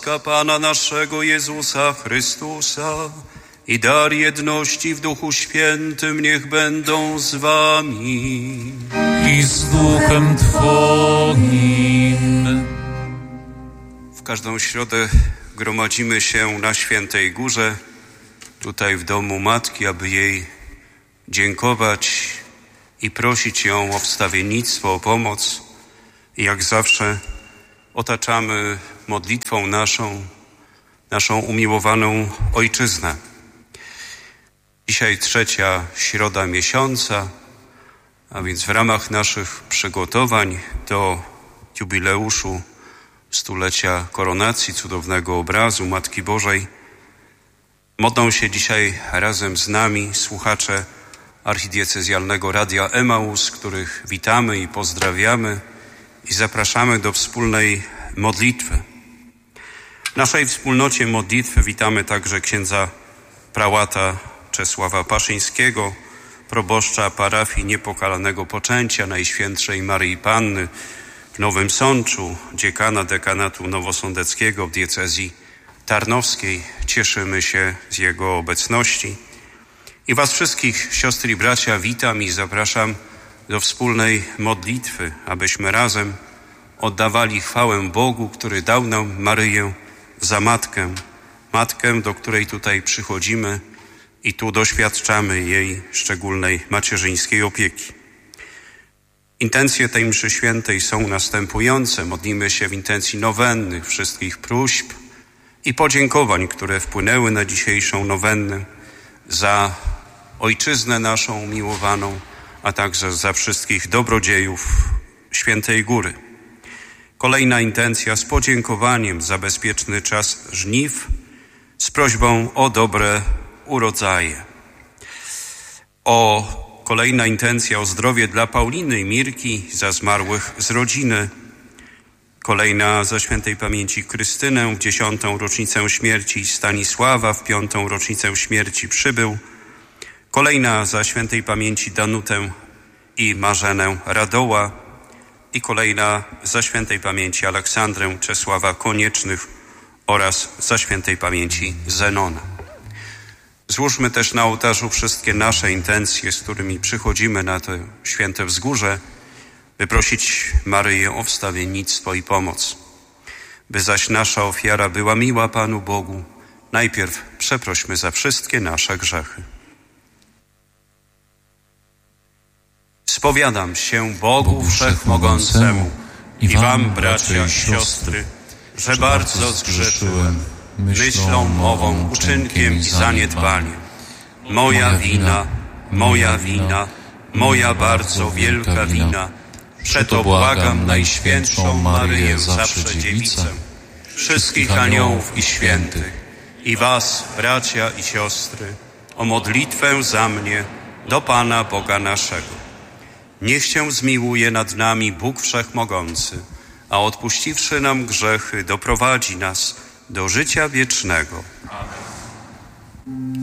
łaska Pana naszego Jezusa Chrystusa i dar jedności w Duchu Świętym niech będą z wami. I z Duchem Twoim. W każdą środę gromadzimy się na Świętej Górze, tutaj w domu Matki, aby jej dziękować i prosić ją o wstawiennictwo, o pomoc. I jak zawsze otaczamy modlitwą naszą umiłowaną Ojczyznę. Dzisiaj 3. środa miesiąca, a więc w ramach naszych przygotowań do jubileuszu stulecia koronacji cudownego obrazu Matki Bożej modlą się dzisiaj razem z nami słuchacze archidiecezjalnego Radia Emaus, których witamy i pozdrawiamy i zapraszamy do wspólnej modlitwy. W naszej wspólnocie modlitwy witamy także księdza prałata Czesława Paszyńskiego, proboszcza parafii Niepokalanego Poczęcia Najświętszej Maryi Panny w Nowym Sączu, dziekana dekanatu nowosądeckiego w diecezji tarnowskiej. Cieszymy się z jego obecności. I was wszystkich, siostry i bracia, witam i zapraszam do wspólnej modlitwy, abyśmy razem oddawali chwałę Bogu, który dał nam Maryję za matkę, do której tutaj przychodzimy i tu doświadczamy jej szczególnej macierzyńskiej opieki. Intencje tej mszy świętej są następujące. Modlimy się w intencji nowenny wszystkich próśb i podziękowań, które wpłynęły na dzisiejszą nowennę za Ojczyznę naszą umiłowaną, a także za wszystkich dobrodziejów Świętej Góry. Kolejna intencja z podziękowaniem za bezpieczny czas żniw, z prośbą o dobre urodzaje. Kolejna intencja o zdrowie dla Pauliny i Mirki, za zmarłych z rodziny. Kolejna za świętej pamięci Krystynę w 10. rocznicę śmierci Stanisława, w 5. rocznicę śmierci Przybył. Kolejna za świętej pamięci Danutę i Marzenę Radoła. I kolejna za świętej pamięci Aleksandrę Czesława Koniecznych oraz za świętej pamięci Zenona. Złóżmy też na ołtarzu wszystkie nasze intencje, z którymi przychodzimy na to święte wzgórze, by prosić Maryję o wstawiennictwo i pomoc. By zaś nasza ofiara była miła Panu Bogu, najpierw przeprośmy za wszystkie nasze grzechy. Spowiadam się Bogu Wszechmogącemu i wam, bracia i siostry, że bardzo zgrzeszyłem myślą, mową, uczynkiem i zaniedbaniem. Moja wina, moja bardzo wielka wina. Przeto błagam Najświętszą Maryję, zawsze Dziewicę, wszystkich aniołów i świętych i was, bracia i siostry, o modlitwę za mnie do Pana Boga naszego. Niech się zmiłuje nad nami Bóg Wszechmogący, a odpuściwszy nam grzechy, doprowadzi nas do życia wiecznego. Amen.